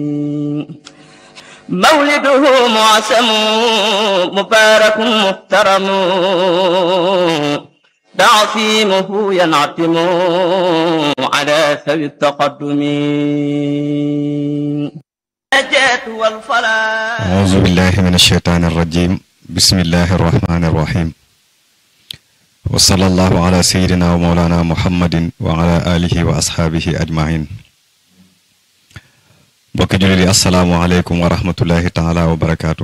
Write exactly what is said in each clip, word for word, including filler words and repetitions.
مولده معسم مبارك محترم تعصيمه ينعتم على ذوي التقدم. أعوذ بالله من الشيطان الرجيم. بسم الله الرحمن الرحيم. وصلى الله على سيدنا ومولانا محمد وعلى آله وأصحابه أجمعين. bokki jullit yi asalaamualeykum wa rahmatullahi taala wa barakaatu.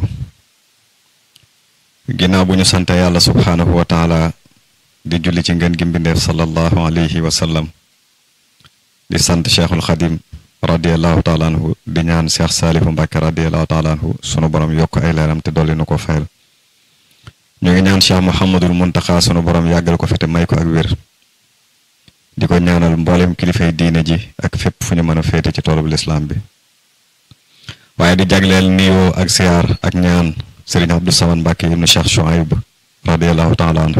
ginnaaw bu ñu sante yàlla subhaanahu wa taala di julli ci ngeen gi mbindeef sallallahu alayhi wa sallam di sant cheikhul xadim radiallahu taala anhu di ñaan cheikh saalifu mbàkke radiallahu taala anhu sunu borom yokk ay leeram te dolli nu ko fayal. ñu ngi ñaan cheikh muhammadul muntaxa sunu borom yàggal ko fi te may ko ak wér. di ko ñaanal mboolem kilifay diine ji ak fépp fu ñu mën a féete ci toolub lislaam bi. waaye di jagleel nuyoo ak siyaar ak ñaan Serigne Abdou Samane Mbacke ibnu Cheikh Chouaib radiallahu taala anhu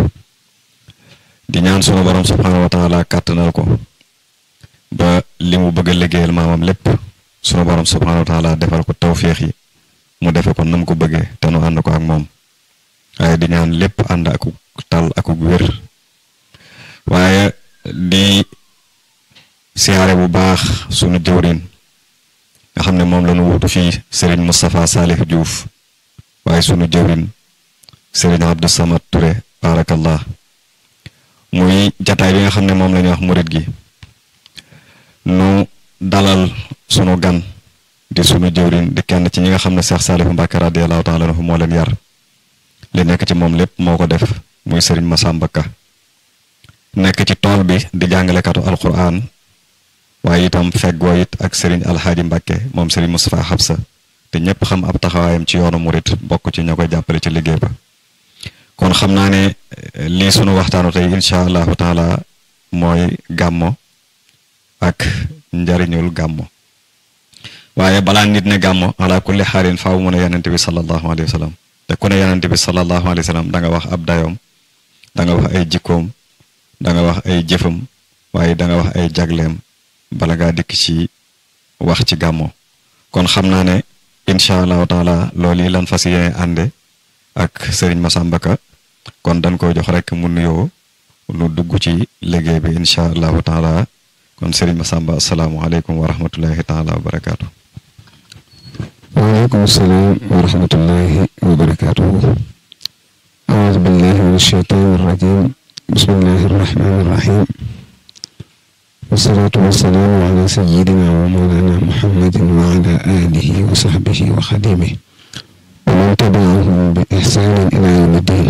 di ñaan sunu borom subhanahu wa taala kàttanal ko ba li mu bëgg a liggéeyal maamam lépp sunu borom subhanahu wa taala defal ko tawféex yi mu defe ko nam ko bëggee te nu ànd ko ak moom. waaye di ñaan lépp ànd ak tal ak wér. waaye di siyaare bu baax sunu jëwriñ nga xam ne moom la ñu wutu fii Serigne Moustapha Salih Diouf waaye sunu jëwriñ Serigne Abdou Samad Touré barakallah muy jataay bi nga xam ne moom la ñuy wax murit gi nu dalal sunu gan di sunu jëwriñ di kenn ci ñi nga xam ne Cheikh Salih Mbacke radiyallahu taala anhu moo leen yar li nekk ci moom lépp moo ko def muy Serigne Massamba Ka nekk ci tool bi di jàngalekatu alquran waaye itam feggoo it ak Serigne Alxaaji Mbàkke moom Serigne Moustapha Xabsa te ñëpp xam ab taxawaayam ci yoonu murit bokk ci ña koy jàppale ci liggéey ba. kon xam naa ne lii sunu waxtaanu tey incha allahu taala mooy gàmmo ak njariñul gàmmo. waaye balaa nit ne gàmmo ala kulli xaalin faaw mu ne yonent bi sallallahu alayhi wa sallam te ku ne yonent bi sallallahu alayhi wa sallam da nga wax ab dayoom da nga wax ay jikkoom da nga wax ay jëfam waaye da nga wax ay jagleem bala ngaa dikk ci wax ci gàmmo. kon xam naa ne incha allahu taala loolu yi lan fas yéene ànde ak Serigne Massamba Ka kon dañ koy jox rek mu nuyoo lu dugg ci liggéey bi incha allahu taala kon Serigne Massamba asalaamualeykum wa rahmatullahi taala wa barakaatu. waaleykum salaam wa rahmatullahi wa barakaatu. aoudu billahi min ashaytaani rajim bismillahi rahmaani rahim. wasalaatu wasalaamu ala sayyidina wa mawlana muhammadin wa ala alihi wa sahbihi wa xadimihi wa man tabiahum bi ihsaanin ila yawmi ddin.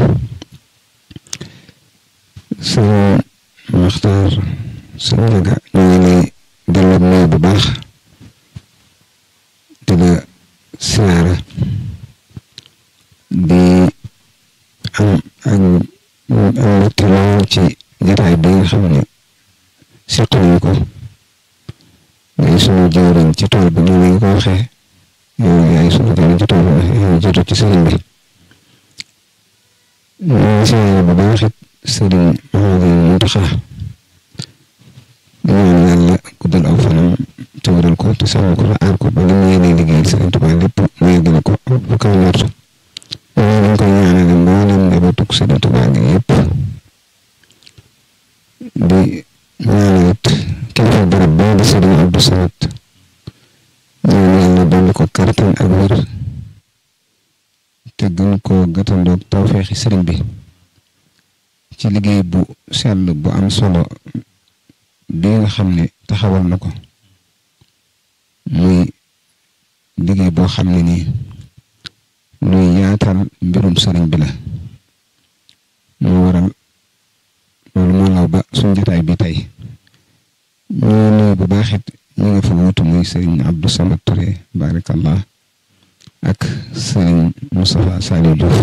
sëñ Maxtaar sëñ Njaga ñu ngi lay delloo nuyu bu baax di la siyaara di am ak am mbégte lool ci jataay bi nga xam ne seq nañu ko ngay sunu jëwriñ ci tool bi nii nga ko waxee yow yaay sunu jëwriñ ci tool bi yow jiitu ci sëriñ bi ñu ngi siyaare bu baax it sëriñ Mouhamadou Mountakha di ñaan yàlla guddal aw fanam te wéral ko te sàmm ko aar ko ba li mu yéene liggéeyal Sëriñ Tuubaa lépp mu yeggale ko bu kaw njort loolu dañ koy ñaanale mboolem njabootu Sëriñ Tuubaa gi yëpp di ñaanal it kilifa barab ba di Sëriñ Abdou Samad ñaan yàlla dolli ko kàttan ak wér te gën koo gàttandoog tawfeexi sëriñ bi ci liggéey bu sell bu am solo bi nga xam ne taxawal na ko muy liggéey boo xam ne nii luy yaatal mbirum sëriñ bi la moo waral loolu moo law ba suñ jotaay bi tey ñu nuyu bu baax it ñu nga fa wutu muy sëriñ Abdou Samad Touré barakallah ak sëriñ Moustapha Saliou Diouf.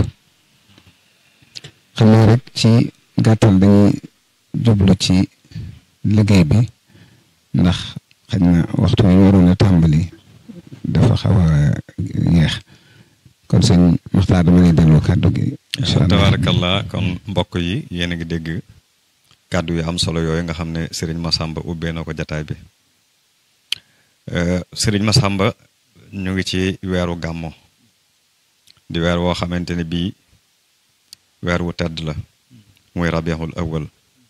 xam naa rek ci gàttal dañuy jublu ci liggéey bi ndax xaj na waxtu yi waroon a tàmbali dafa xaw a yeex kon sëñ Maxtaar dama lay delloo kàddu gi. incha allah tabarakallah kon mbokk yi yéen a ngi dégg kàddu yu am solo yooyu nga xam ne Serigne Massamba ubbee na ko jataay bi Serigne Massamba ñu ngi ci weeru gàmmo di weer woo xamante ne bii weer wu tedd la muy rabiul awal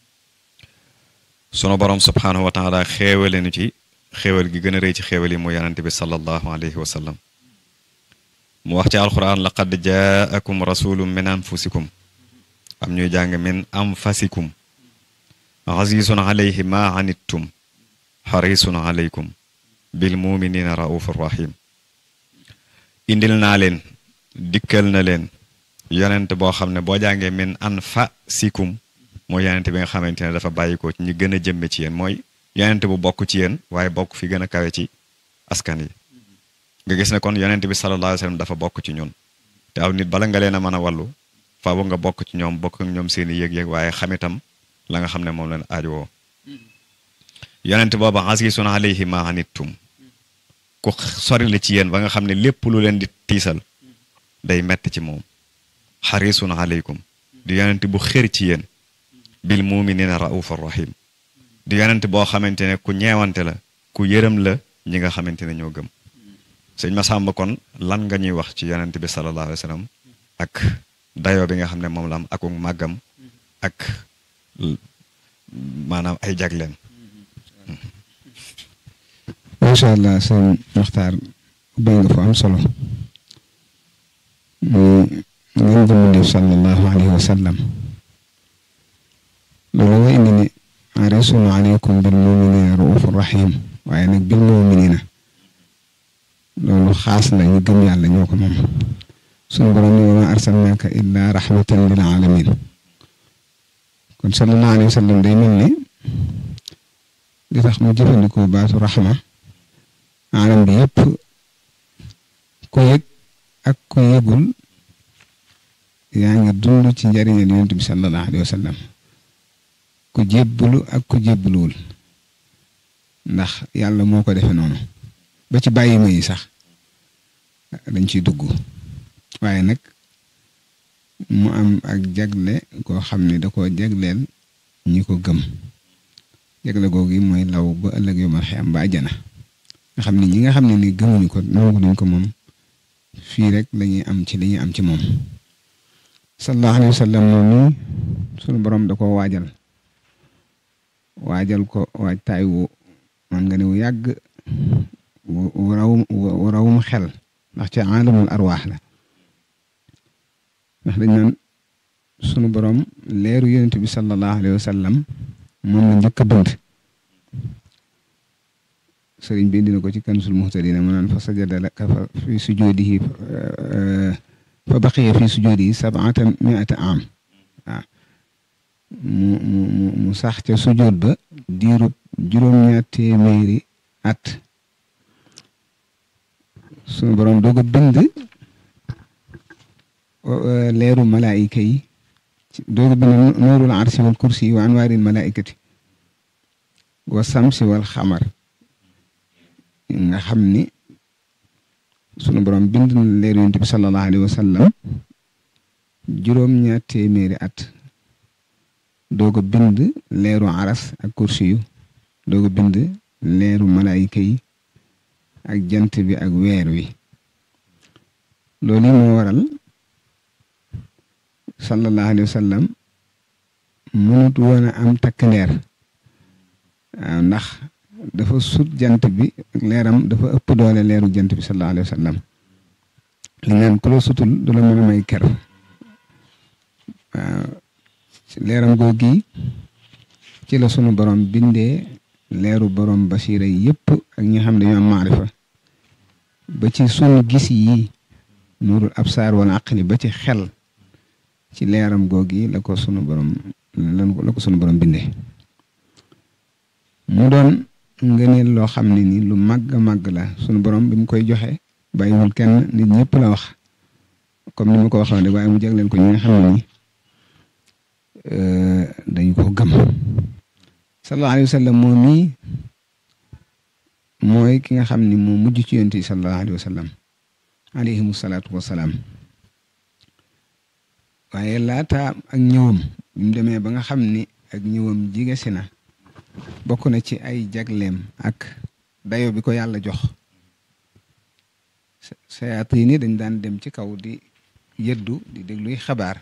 sunu borom subhaanahu wa taala xéewale nu ci xéewal gi gën a rëy ci xéewal yi muy yonent bi sallallahu alayhi wa sallam mu wax ci alquran laqad jaakum rasulun min anfusikum am ñuy jàng min anfasikum azizun alayhi ma anittum xarisun alaykum bil muminina raufur rahim indil naa leen dikkal na leen yonent boo xam ne boo jàngee min anfasikum mooy yonent bi nga xamante ne dafa bàyyikoo ci ñi gën a jëmme ci yéen mooy yonent bu bokk ci yéen waaye bokk fi gën a kawe ci askan yi nga gis ne kon yonent bi sallallahu alayhi wa sallam dafa bokk ci ñun te aw nit bala nga leen a mën a wàllu faaw nga bokk ci ñoom bokk ak ñoom seeni yëg-yëg waaye xamitam la nga xam ne moom leen aajowoo yonent booba azizun alayhi ma anittum ku sori la ci yéen ba nga xam ne lépp lu leen di tiisal day metti ci moom xarisun alaykum di yonent bu xër ci yéen bil muminina raufur rahim di yonent boo xamante ne ku ñeewante la ku yërëm la ñi nga xamante ne ñoo gëm sëñ Massamba kon lan nga ñuy wax ci yonent bi sallallahu alayhi wa sallam ak dayoo bi nga xam ne moom la am ak màggam ak maanaam ay jagleen macha allah sëñ Maxtaar ubbi nga fa am solo muy ngeen jëmm def sallallahu alayhi wa sallam loolu nga indi ni harisun alaykum bil muminina raufur rahim waaye nag bil muminina loolu xaas la ñu gëm yàlla ñoo ko moom suñu borom ni wa ma arsalnaaka illa rahmatan lil alamin kon sallallahu alayhi wa sallam day mel ni li tax mu jëfandikoo baatu raxma alam bi yëpp ku yëg ak ku yëgul yaa ngi dund ci njariñal yonent bi sallallahu alayhi wa sallam ku jébbalu ak ku jébbuluwul ndax yàlla moo ko defe noonu ba ci bàyyi ma yi sax dañ ciy dugg waaye nag mu am ak jagle koo xam ne da koo jagleel ñi ko gëm jagle googu mooy law ba ëllëg yu ma xam ba àjjana nga xam ne ñi nga xam ne ni gëmuñu ko nangu nañ ko moom fii rek lañuy am ci li ñuy am ci moom sallallahu alayhi wa sallam moom nii sunu borom da ko waajal waajal ko waajtaay wu man nga ne wu yàgg wu rawum wu rawum xel ndax ci aalamul arwaax la ndax dañ naan sunu borom leeru yonent bi sallallahu alayhi wa sallam moom la njëkk a bind sëriñ bi dina ko ci kansul muhtadina mu naan fa sajada laka fa fi sujudihi fa baqiya fi sujudihi sab'atan mi'ata am waaw mu mu mu mu sax ca sujud ba diirub juróom-ñaar téeméeri at sunu borom doog a bind leeru malaayika yi doog a bind nuurul arsi wal kursi wa anwaaril malaayikati wa samsi wal xamar nga xam ni sunu borom bind na leeru yonent bi sallallahu alayhi wa sallam juróom-ñaar téeméeri at doog a bind leeru aras ak kursi yu doog a bind leeru malaayika yi ak jant bi ak weer wi loolu moo waral sallallahu alayhi wa sallam mënut woon a am takk ndeer waaw ndax dafa sut jant bi leeram dafa ëpp doole leeru jant bi sallallahu alayhi wa sallam li naan ku la sutul du la mën a may ker waaw leeram googi ci la sunu borom bindee leeru borom basira yëpp ak ñi xam ne dañoo am maarifa ba ci sunu gis yi nuurul absaar wala aqli ba ci xel ci leeram googi la ko sunu borom la ko sunu borom bindee mu doon ngëneel loo xam ne ni lu màgg a màgg la sunu borom bi mu koy joxe bàyyiwul kenn nit ñëpp la wax comme ni ma ko waxoon rek waaye mu jagleel ko ñi nga xam ne ni dañu ko gëm sallallahu alayhi wa sallam moom mii mooy ki nga xam ni moo mujj ci yonent yi sallallahu alayhi wa sallam alayhimu salaatu wa salaam waaye laata ak ñëwam bi mu demee ba nga xam ni ak ñëwam jige si na bokk na ci ay jagleem ak dayo bi ko yàlla jox sayaatiin yi dañ daan dem ci kaw di yëddu di dégluy xabaar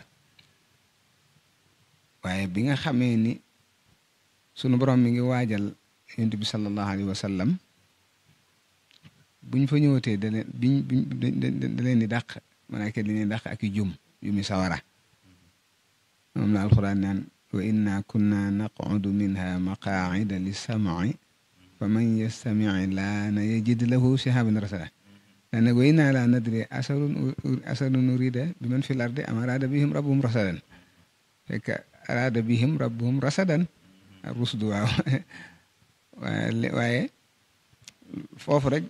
waaye bi nga xamee ni sunu borom mi ngi waajal yonent bi sallallahu alayhi wa sallam buñ fa ñëwatee da leen biñ biñ da leen di dàq malaaka dañ leen dàq ak i jum yu mi sawara moom la alxuraan naan wa inna kunna naqudu minha maqaacida lissamci fa man yastamici laana yajid lahu shihaban rasada daan nag wa inna la nadri asarun asarun urida bi man fi l ardi am arada bihim rabbuhum rasadan fekk arada bihim rabbuhum rasadan rusdu waaw waaye waaye foofu rek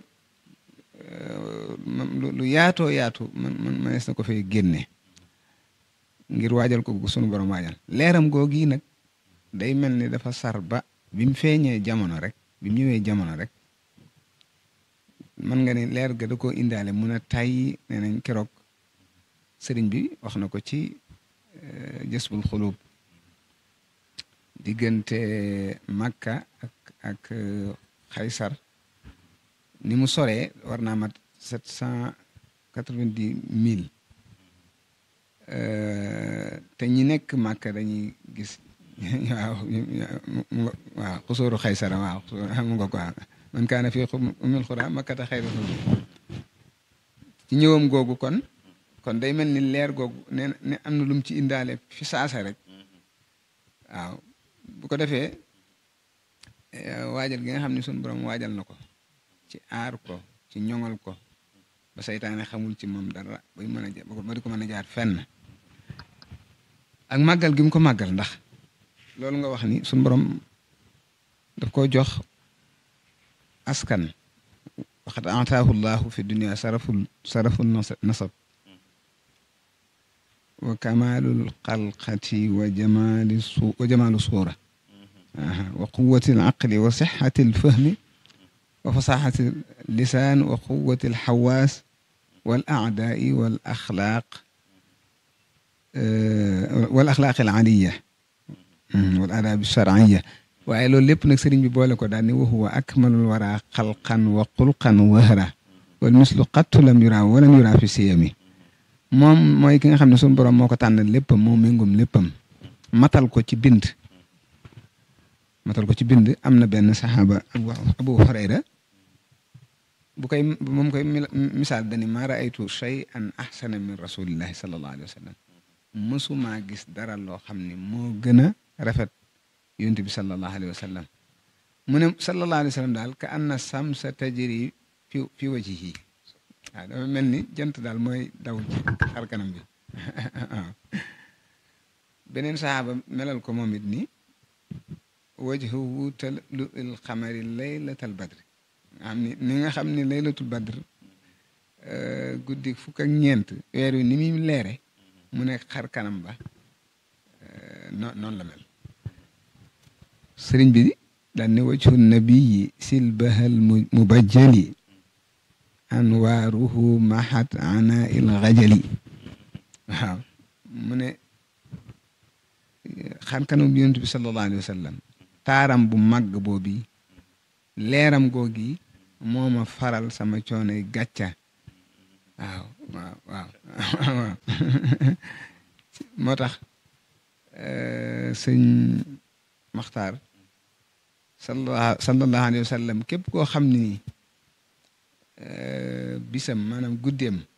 lu yaatoo yaatu man man manees na ko fay génne ngir waajal ko sunu borom waajal leeram googi nag day mel ni dafa sar ba bi mu feeñee jamono rek bi mu ñëwee jamono rek man nga ne leer ga da koo indaale mun a tàyyi nee nañ keroog sëriñ bi wax na ko ci Jasbul Xuluub diggante Makka ak ak Xaysar ni mu soree war naa mat sept cent quatre-vingt-dix mille te ñi nekk Makka dañuy gis waaw waaw xusóoru Xaysara waaw xam nga ko man kaana fii ummil xuraa makkata xayru ci ñëwam googu kon kon day mel ni leer googu nee na ne am na lu mu ci indaale fi saasa rek waaw bu ko defee waajal gi nga xam ne sunu borom waajal na ko ci aar ko ci ñoŋal ko ba saytaane xamul ci moom dara bay mën a ba di ko mën a jaar fenn ak màggal gi mu ko màggal ndax loolu nga wax ni sunu borom daf koo jox askan waxat ataahu llahu fi dunia saraful saraful nasab wa kamalul xalqati wa jamali su wa jamalu suura wa quwati al aqli wa sixati al fahmi wa fasaxati lisaan wa quwati al xawaas wal aadaai wal axlaaq wal axlaaq al aliya wal aadaab al sharciya waaye loolu lépp nag sëriñ bi boole ko daal ni wa huwa akmalul wara xalqan wa xulqan wahra wal mislu qattu lam yura walam yura fi siyami moom mooy ki nga xam ne suñu borom moo ko tànnal léppam moo méngum léppam matal ko ci bind matal ko ci bind am na benn saxaaba Abu Hurayra bu koy moom koy misaal dani maa raaytu shay'an ahsana min rasulillahi sallallahu alayhi wa sallam mësumaa gis dara loo xam ne moo gën a rafet yonent bi sallallahu alayhi wa sallam mu ne sallallahu alayhi wa sallam daal ka anna samsa tajri fi fi wajhihi waaw dafa mel ni jant daal mooy daw ci xar kanam bi waaw beneen saxaaba melal ko moom it ni wajhuhu tal'lu'il xamari laylatal badri nga xam ni ni nga xam ni laylatul badr guddi fukk ak ñeent weer wi ni muy leere mu ne xar kanam ba noonu noonu la mel sëriñ bi daan ne wajhu nabiyi silbahal mubajjali anwaaruhu mahat ana il xajali waaw mu ne xar kanam bi yonent bi sallallahu alayhi wa sallam taaram bu màgg boobi leeram googi moo ma faral sama coonoy gàcca waaw waaw waaw waaw moo tax sëñ Maxtaar sallallahu sallallahu alayhi wa sallam képp koo xam ni bisam maanaam guddeem